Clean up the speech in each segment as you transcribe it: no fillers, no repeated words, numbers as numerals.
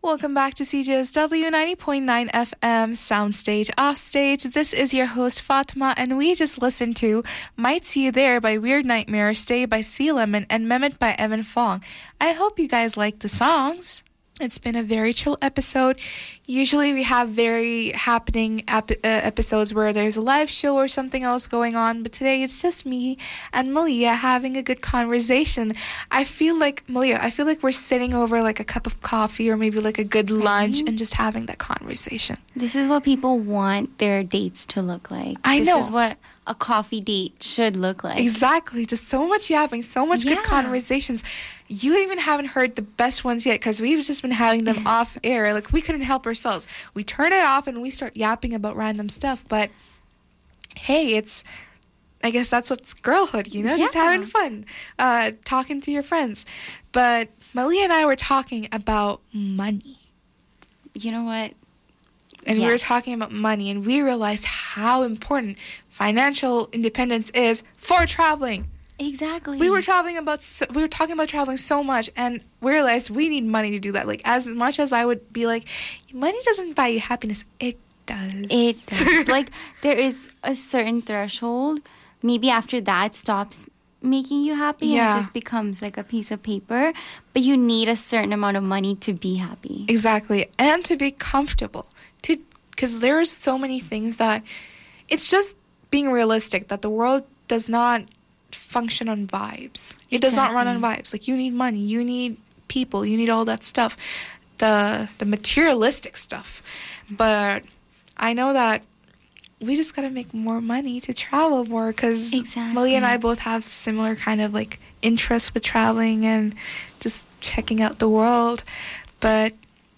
Welcome back to CJSW 90.9 FM Soundstage Offstage. This is your host Fatima, and we just listened to Might See You There by Weird Nightmare, Stay by Sea Lemon, and Mehmet by Evan Fong. I hope you guys like the songs. It's been a very chill episode. Usually we have very happening episodes where there's a live show or something else going on, but today it's just me and Malia having a good conversation. I feel like we're sitting over like a cup of coffee or maybe like a good lunch and just having that conversation. This is what people want their dates to look like. I know. This is what a coffee date should look like. Exactly. Just so much yapping, so much good conversations. You even haven't heard the best ones yet because we've just been having them off air. Like, we couldn't help ourselves. We turn it off and we start yapping about random stuff. But, hey, I guess that's what's girlhood, just having fun, talking to your friends. But Malia and I were talking about money. You know what? And we were talking about money, and we realized how important financial independence is for traveling. Exactly. We were talking about traveling so much, and we realized we need money to do that. Like, as much as I would be like, money doesn't buy you happiness, it does. It does. Like, there is a certain threshold. Maybe after that stops making you happy and it just becomes like a piece of paper. But you need a certain amount of money to be happy. Exactly. And to be comfortable. Because there are so many things that it's just being realistic that the world does not function on vibes. It does not run on vibes. Like, you need money, you need people, you need all that stuff, the materialistic stuff. But I know that we just gotta make more money to travel more because Malia and I both have similar kind of like interests with traveling and just checking out the world. But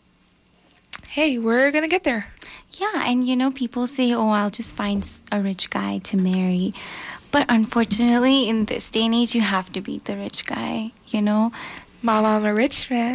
hey, we're gonna get there. Yeah, and people say, I'll just find a rich guy to marry. But unfortunately, in this day and age, you have to be the rich guy, Mama, I'm a rich man.